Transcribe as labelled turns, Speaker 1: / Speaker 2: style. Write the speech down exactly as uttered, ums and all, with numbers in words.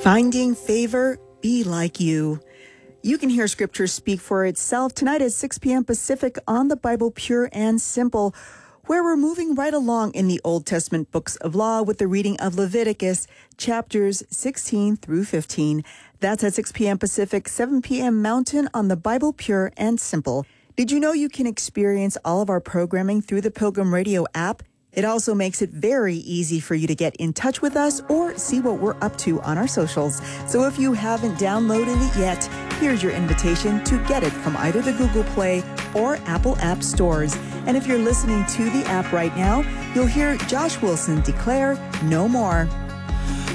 Speaker 1: Finding favor, be like you. You can hear Scripture speak for itself tonight at six p.m. Pacific on the Bible Pure and Simple, where we're moving right along in the Old Testament books of law with the reading of Leviticus chapters sixteen through fifteen. That's at six p.m. Pacific, seven p.m. Mountain on the Bible Pure and Simple. Did you know you can experience all of our programming through the Pilgrim Radio app? It also makes it very easy for you to get in touch with us or see what we're up to on our socials. So if you haven't downloaded it yet, here's your invitation to get it from either the Google Play or Apple App Stores. And if you're listening to the app right now, you'll hear Josh Wilson declare, "No more."